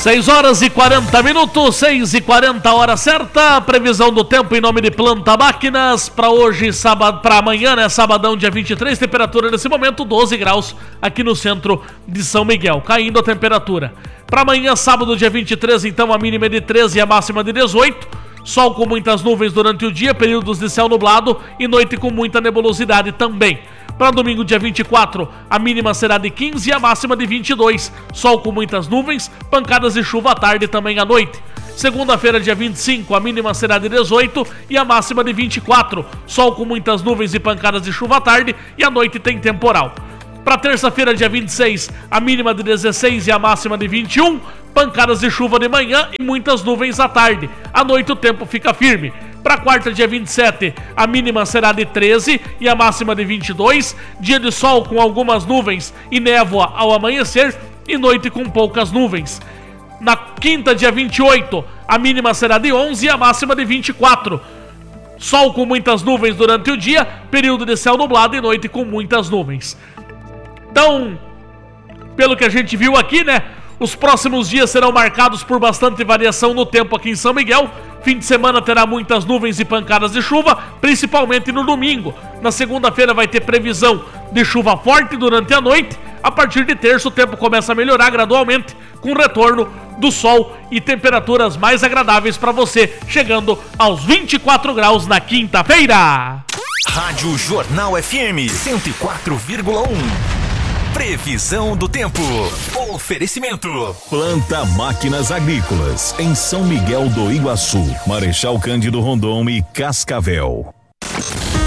6 horas e 40 minutos, 6h40, hora certa. Previsão do tempo em nome de Planta Máquinas para hoje, sábado, para amanhã, né? Sabadão, dia 23, temperatura nesse momento 12 graus aqui no centro de São Miguel, caindo a temperatura. Para amanhã, sábado, dia 23, então a mínima é de 13 e a máxima de 18. Sol com muitas nuvens durante o dia, períodos de céu nublado e noite com muita nebulosidade também. Para domingo, dia 24, a mínima será de 15 e a máxima de 22. Sol com muitas nuvens, pancadas de chuva à tarde e também à noite. Segunda-feira, dia 25, a mínima será de 18 e a máxima de 24. Sol com muitas nuvens e pancadas de chuva à tarde e à noite tem temporal. Para terça-feira, dia 26, a mínima de 16 e a máxima de 21. Pancadas de chuva de manhã e muitas nuvens à tarde. À noite o tempo fica firme. Para quarta, dia 27, a mínima será de 13 e a máxima de 22. Dia de sol com algumas nuvens e névoa ao amanhecer e noite com poucas nuvens. Na quinta, dia 28, a mínima será de 11 e a máxima de 24. Sol com muitas nuvens durante o dia, período de céu nublado e noite com muitas nuvens. Então, pelo que a gente viu aqui, né? Os próximos dias serão marcados por bastante variação no tempo aqui em São Miguel. Fim de semana terá muitas nuvens e pancadas de chuva, principalmente no domingo. Na segunda-feira vai ter previsão de chuva forte durante a noite. A partir de terça o tempo começa a melhorar gradualmente, com retorno do sol e temperaturas mais agradáveis para você, chegando aos 24 graus na quinta-feira. Rádio Jornal FM 104,1. Previsão do tempo. Oferecimento. Planta Máquinas Agrícolas, em São Miguel do Iguaçu, Marechal Cândido Rondon e Cascavel.